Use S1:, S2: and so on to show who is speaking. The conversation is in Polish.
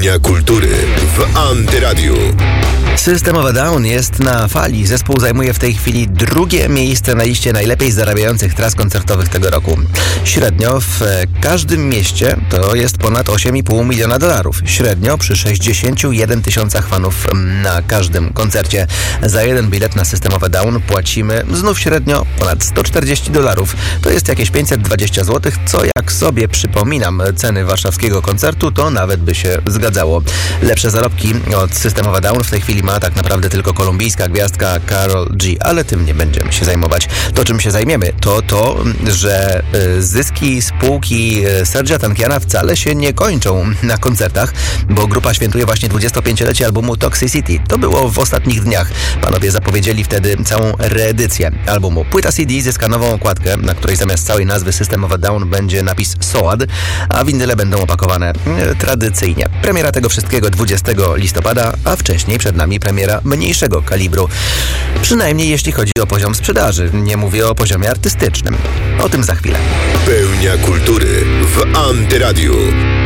S1: Dnia Kultury w Antyradiu.
S2: System of a Down jest na fali. Zespół zajmuje w tej chwili drugie miejsce na liście najlepiej zarabiających tras koncertowych tego roku. Średnio w każdym mieście to jest ponad $8,5 miliona. Średnio przy 61 tysiącach fanów na każdym koncercie. Za jeden bilet na System of a Down płacimy znów średnio ponad $140. To jest jakieś 520 zł, co jak sobie przypominam ceny warszawskiego koncertu, to nawet by się zgadzało. Lepsze zarobki od System of a Down w tej chwili ma tak naprawdę tylko kolumbijska gwiazdka Karol G, ale tym nie będziemy się zajmować. To, czym się zajmiemy, to, że zyski spółki Sergia Tankiana wcale się nie kończą na koncertach, bo grupa świętuje właśnie 25-lecie albumu Toxicity. To było w ostatnich dniach. Panowie zapowiedzieli wtedy całą reedycję albumu. Płyta CD zyska nową okładkę, na której zamiast całej nazwy System of a Down będzie napis SOAD, a winyle będą opakowane tradycyjnie. Premiera tego wszystkiego 20 listopada, a wcześniej przed nami premiera mniejszego kalibru. Przynajmniej jeśli chodzi o poziom sprzedaży. Nie mówię o poziomie artystycznym. O tym za chwilę.
S1: Pełnia kultury w Antyradiu.